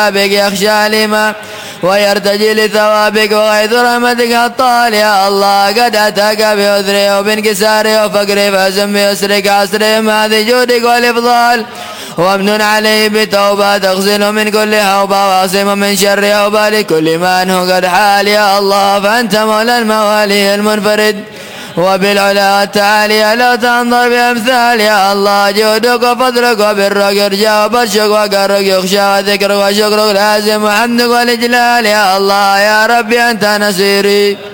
بك يخشى لما ويرتجي لثوابك وغيث رحمتك الطال يا الله قد أتاك بعذري وبانكساري وفقري فأزم بيسرك عسري مع ذي جودك والإفضال وامنن عليه بتوبة تغسل من كل حوبة واعصم من شر حوبة لكل من هو قد حال يا الله فأنت مولى الموالي المنفرد وبالعلا والتعالي لا تنظر بأمثال يا الله جودك وفضلك وبرك يرجى وبشك وقرك يخشى وذكرك وشكرك لازم وحمدك والإجلال يا الله يا ربي أنت نصيري